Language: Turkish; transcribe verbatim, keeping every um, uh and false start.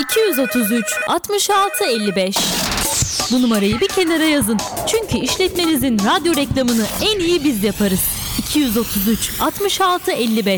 iki yüz otuz üç altmış altı elli beş. Bu numarayı bir kenara yazın. Çünkü işletmenizin radyo reklamını en iyi biz yaparız. iki yüz otuz üç altmış altı elli beş.